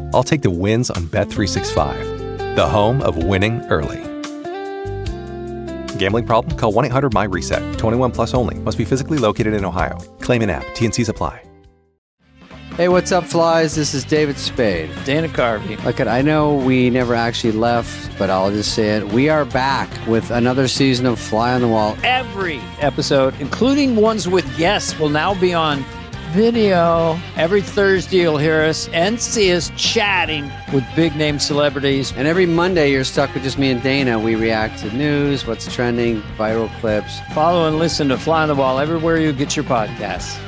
I'll take the wins on Bet365, the home of winning early. Gambling problem? Call 1-800-MY-RESET. 21 plus only. Must be physically located in Ohio. Claim in app. T&Cs apply. Hey, what's up, flies? This is David Spade. Dana Carvey. Look, I know we never actually left, but I'll just say it. We are back with another season of Fly on the Wall. Every episode, including ones with guests, will now be on video. Every Thursday, you'll hear us and see us chatting with big-name celebrities. And every Monday, you're stuck with just me and Dana. We react to news, what's trending, viral clips. Follow and listen to Fly on the Wall everywhere you get your podcasts.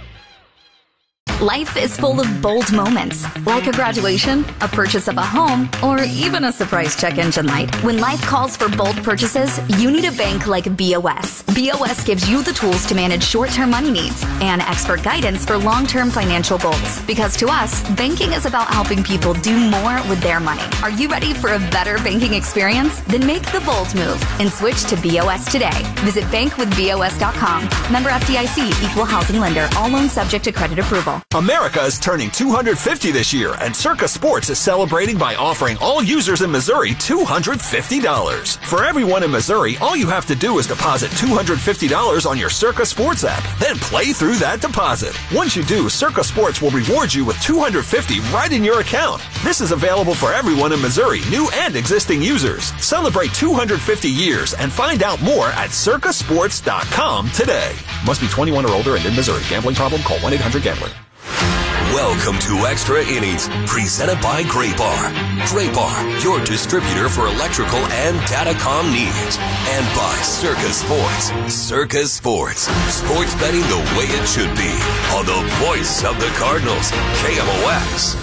Life is full of bold moments, like a graduation, a purchase of a home, or even a surprise check engine light. When life calls for bold purchases, you need a bank like BOS. BOS gives you the tools to manage short-term money needs and expert guidance for long-term financial goals. Because to us, banking is about helping people do more with their money. Are you ready for a better banking experience? Then make the bold move and switch to BOS today. Visit bankwithbos.com. Member FDIC, equal housing lender. All loans subject to credit approval. America is turning 250 this year, and Circa Sports is celebrating by offering all users in Missouri $250. For everyone in Missouri, all you have to do is deposit $250 on your Circa Sports app, then play through that deposit. Once you do, Circa Sports will reward you with $250 right in your account. This is available for everyone in Missouri, new and existing users. Celebrate 250 years and find out more at circasports.com today. Must be 21 or older and in Missouri. Gambling problem? Call 1-800-GAMBLER. Welcome to Extra Innings, presented by Great Bar. Great Bar, your distributor for electrical and datacom needs. And by Circa Sports. Circa Sports. Sports betting the way it should be. On the voice of the Cardinals, KMOX.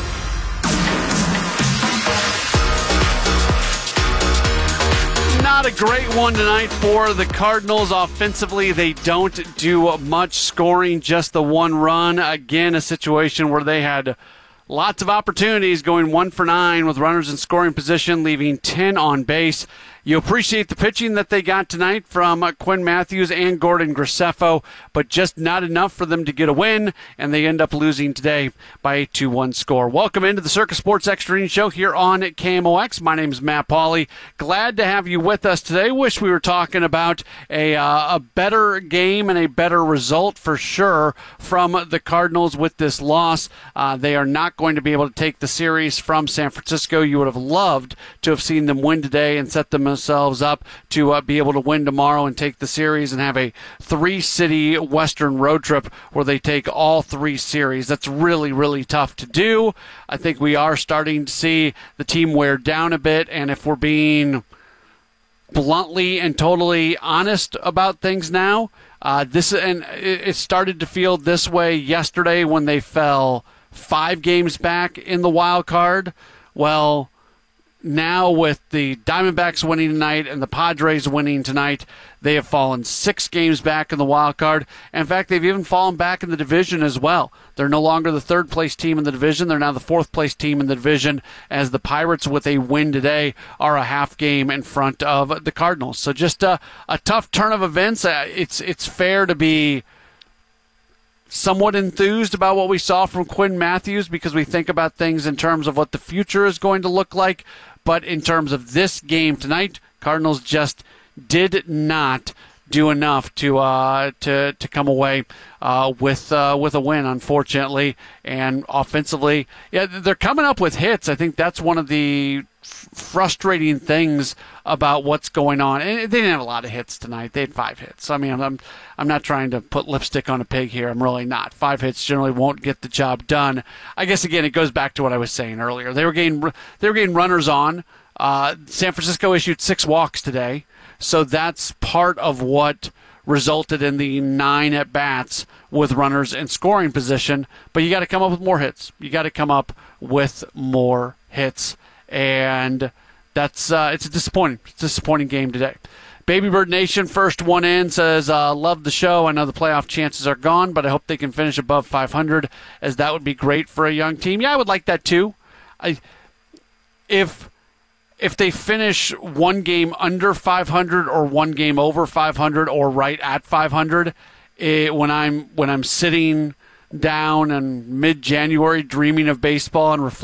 Not a great one tonight for the Cardinals. Offensively, they don't do much scoring, just the one run. Again, a situation where they had lots of opportunities, going 1 for 9 with runners in scoring position, leaving 10 on base. You appreciate the pitching that they got tonight from Quinn Matthews and Gordon Graceffo, but just not enough for them to get a win, and they end up losing today by a 2-1 score. Welcome into the Circa Sports Extra Innings Show here on KMOX. My name is Matt Pauley. Glad to have you with us today. Wish we were talking about a better game and a better result for sure from the Cardinals with this loss. They are not going to be able to take the series from San Francisco. You would have loved to have seen them win today and set themselves up to be able to win tomorrow and take the series and have a 3-city Western road trip where they take all 3 series. That's really, really tough to do. I think we are starting to see the team wear down a bit, and if we're being bluntly and totally honest about things now, it started to feel this way yesterday when they fell 5 games back in the wild card. Well, now with the Diamondbacks winning tonight and the Padres winning tonight, they have fallen 6 games back in the wild card. In fact, they've even fallen back in the division as well. They're no longer the 3rd-place team in the division. They're now the 4th-place team in the division, as the Pirates, with a win today, are a half game in front of the Cardinals. So just a tough turn of events. It's fair to be somewhat enthused about what we saw from Quinn Matthews because we think about things in terms of what the future is going to look like. But in terms of this game tonight, Cardinals just did not do enough to come away with a win, unfortunately. And offensively, yeah, they're coming up with hits. I think that's one of the frustrating things about what's going on. And they didn't have a lot of hits tonight. They had 5 hits. I mean, I'm not trying to put lipstick on a pig here. I'm really not. 5 hits generally won't get the job done. I guess again it goes back to what I was saying earlier. They were getting runners on. San Francisco issued 6 walks today, so that's part of what resulted in the 9 at-bats with runners in scoring position. But you got to come up with more hits. You got to come up with more hits, and that's it's a disappointing game today. Baby Bird Nation, first one in, says, love the show. I know the playoff chances are gone, but I hope they can finish above 500, as that would be great for a young team. Yeah, I would like that too. If they finish one game under 500 or one game over 500 or right at 500, when I'm sitting down in mid-January dreaming of baseball and reflecting